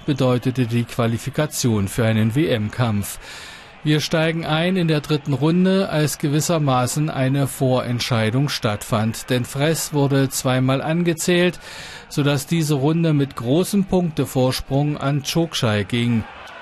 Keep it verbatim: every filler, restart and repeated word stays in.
bedeutete die Qualifikation für einen W M-Kampf. Wir steigen ein in der dritten Runde, als gewissermaßen eine Vorentscheidung stattfand. Denn Fress wurde zweimal angezählt, sodass diese Runde mit großem Punktevorsprung an Tsogschai ging.